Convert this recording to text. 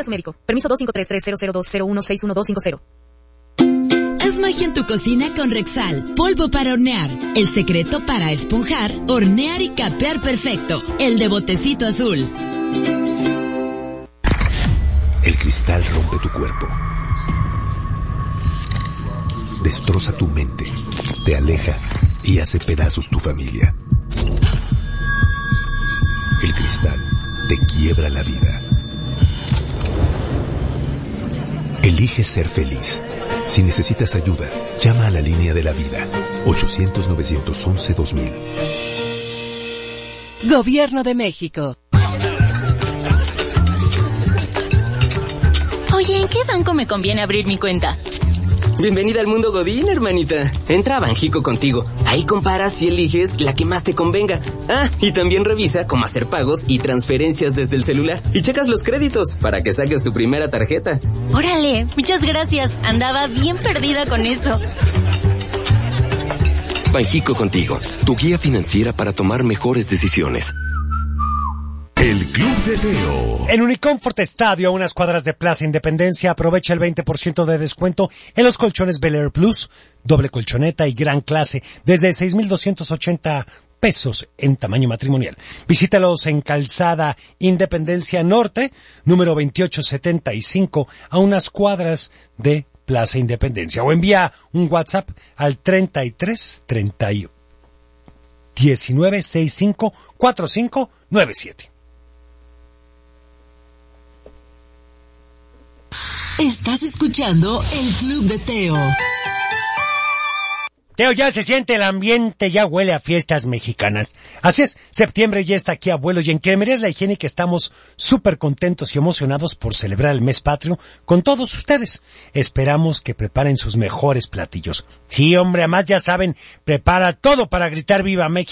a su médico. Permiso 2533002016150. Haz magia en tu cocina con Rexal, polvo para hornear. El secreto para esponjar, hornear y capear perfecto. El de botecito azul. El cristal rompe tu cuerpo. Destroza tu mente, te aleja y hace pedazos tu familia. El cristal te quiebra la vida. Elige ser feliz. Si necesitas ayuda, llama a la línea de la vida. 800-911-2000. Gobierno de México. Oye, ¿en qué banco me conviene abrir mi cuenta? Bienvenida al mundo Godín, hermanita. Entra a Banjico Contigo. Ahí comparas y eliges la que más te convenga. Ah, y también revisa cómo hacer pagos y transferencias desde el celular. Y checas los créditos para que saques tu primera tarjeta. Órale, muchas gracias. Andaba bien perdida con eso. Banjico Contigo, tu guía financiera para tomar mejores decisiones. El Club de Teo. En Unicomfort Estadio, a unas cuadras de Plaza Independencia, aprovecha el 20% de descuento en los colchones Bel Air Plus, doble colchoneta y gran clase, desde 6,280 pesos en tamaño matrimonial. Visítalos en Calzada Independencia Norte, número 2875, a unas cuadras de Plaza Independencia. O envía un WhatsApp al 33 31 19 65 45 97. Estás escuchando el Club de Teo. Teo, ya se siente el ambiente, ya huele a fiestas mexicanas. Así es, septiembre ya está aquí, abuelo, y en Cremerías La Higiénica estamos súper contentos y emocionados por celebrar el mes patrio con todos ustedes. Esperamos que preparen sus mejores platillos. Sí, hombre, además ya saben, prepara todo para gritar ¡Viva México!